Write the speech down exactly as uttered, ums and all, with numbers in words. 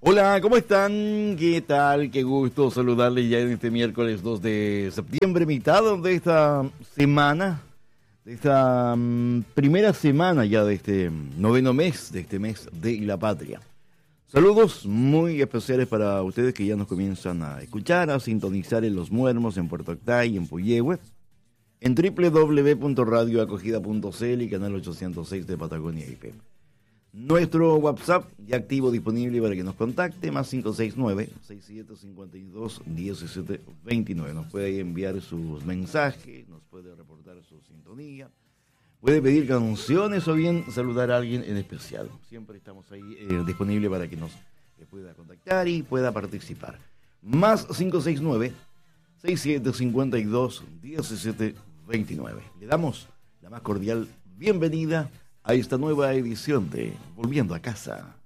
Hola, ¿cómo están? ¿Qué tal? Qué gusto saludarles ya en este miércoles dos de septiembre, mitad de esta semana, de esta um, primera semana ya de este noveno mes, de este mes de la patria. Saludos muy especiales para ustedes que ya nos comienzan a escuchar, a sintonizar en Los Muermos, en Puerto Octay, en Puyehue, en doble u doble u doble u punto radio acogida punto c l y canal ochocientos seis de Patagonia I P. Nuestro WhatsApp ya activo, disponible para que nos contacte, más cinco seis nueve, seis siete cinco dos, uno siete dos nueve. Nos puede enviar sus mensajes, nos puede reportar su sintonía, puede pedir canciones o bien saludar a alguien en especial. Siempre estamos ahí eh, disponibles para que nos eh, pueda contactar y pueda participar. Más cinco seis nueve, seis siete cinco dos, uno siete dos nueve. Le damos la más cordial bienvenida a esta nueva edición de Volviendo a Casa.